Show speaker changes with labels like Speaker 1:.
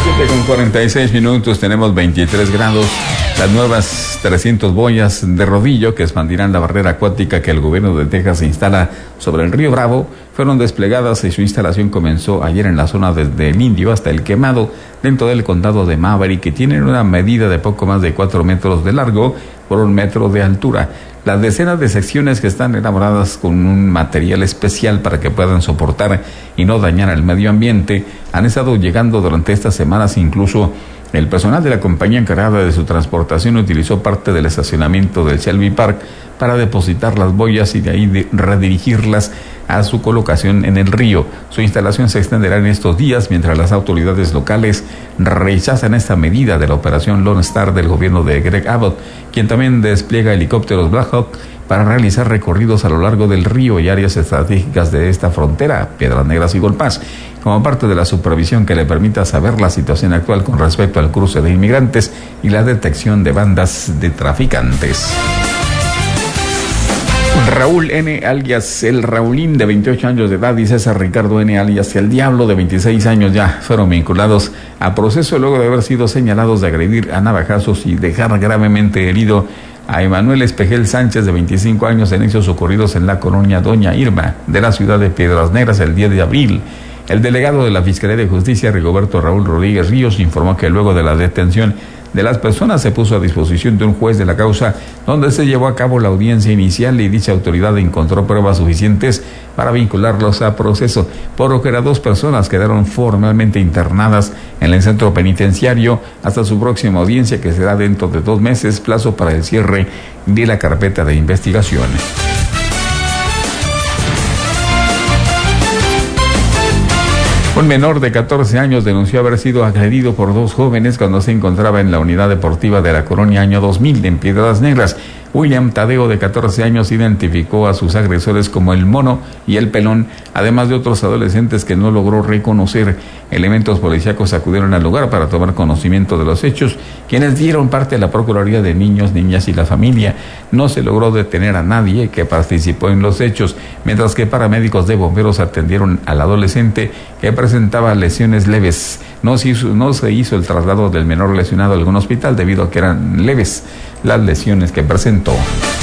Speaker 1: 7:46, tenemos 23 grados. Las nuevas 300 boyas de rodillo que expandirán la barrera acuática que el gobierno de Texas instala sobre el río Bravo fueron desplegadas y su instalación comenzó ayer en la zona desde el Indio hasta el Quemado, dentro del condado de Maverick, que tienen una medida de poco más de 4 metros de largo por 1 metro de altura. Las decenas de secciones que están elaboradas con un material especial para que puedan soportar y no dañar al medio ambiente han estado llegando durante estas semanas. Incluso el personal de la compañía encargada de su transportación utilizó parte del estacionamiento del Shelby Park para depositar las boyas y de ahí redirigirlas a su colocación en el río. Su instalación se extenderá en estos días mientras las autoridades locales rechazan esta medida de la operación Lone Star del gobierno de Greg Abbott, quien también despliega helicópteros Black Hawk para realizar recorridos a lo largo del río y áreas estratégicas de esta frontera, Piedras Negras y Golpaz, como parte de la supervisión que le permita saber la situación actual con respecto al cruce de inmigrantes y la detección de bandas de traficantes. Raúl N. alias El Raulín, de 28 años de edad, y César Ricardo N. alias El Diablo, de 26 años, ya fueron vinculados a proceso luego de haber sido señalados de agredir a navajazos y dejar gravemente herido a Emanuel Espejel Sánchez, de 25 años, en hechos ocurridos en la colonia Doña Irma de la ciudad de Piedras Negras el 10 de abril. El delegado de la Fiscalía de Justicia, Rigoberto Raúl Rodríguez Ríos, informó que luego de la detención de las personas se puso a disposición de un juez de la causa, donde se llevó a cabo la audiencia inicial y dicha autoridad encontró pruebas suficientes para vincularlos a proceso, por lo que las 2 personas quedaron formalmente internadas en el centro penitenciario hasta su próxima audiencia, que será dentro de 2 meses, plazo para el cierre de la carpeta de investigación. Un menor de 14 años denunció haber sido agredido por 2 jóvenes cuando se encontraba en la unidad deportiva de la colonia Año 2000 en Piedras Negras. William Tadeo, de 14 años, identificó a sus agresores como el Mono y el Pelón, además de otros adolescentes que no logró reconocer. Elementos policíacos acudieron al lugar para tomar conocimiento de los hechos, quienes dieron parte a la Procuraduría de Niños, Niñas y la Familia. No se logró detener a nadie que participó en los hechos, mientras que paramédicos de bomberos atendieron al adolescente, que presentaba lesiones leves. No se hizo el traslado del menor lesionado a algún hospital debido a que eran leves las lesiones que presentó.